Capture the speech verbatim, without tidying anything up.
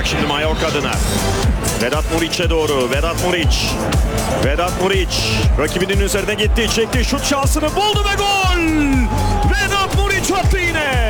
şimdi Mallorca adına. Vedat Muriç'e doğru. Vedat Muriç. Vedat Muriç. Rakibinin üzerine gitti. Çekti. Şut şansını buldu ve gol. Vedat Muriç attı yine.